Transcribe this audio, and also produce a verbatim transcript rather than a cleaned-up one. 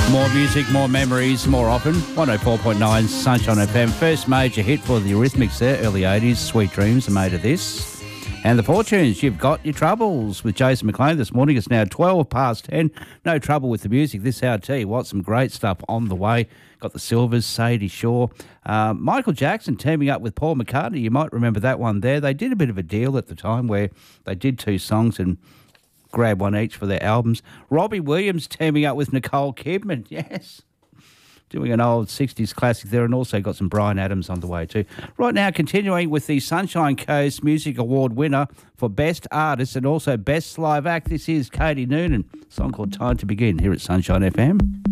More music, more memories, more often. one oh four point nine Sunshine F M. First major hit for the Eurythmics there, early eighties. Sweet Dreams are made of this. And the Fortunes, You've Got Your Troubles with Jason McLean this morning. It's now twelve past ten. No trouble with the music this hour. I tell you what, some great stuff on the way. Got the Silvers, Sadie Shaw. Uh, Michael Jackson teaming up with Paul McCartney. You might remember that one there. They did a bit of a deal at the time where they did two songs and grab one each for their albums. Robbie Williams teaming up with Nicole Kidman. Yes. Doing an old sixties classic there, and also got some Bryan Adams on the way too. Right now, continuing with the Sunshine Coast Music Award winner for Best Artist and also Best Live Act. This is Katie Noonan. A song called Time to Begin here at Sunshine F M.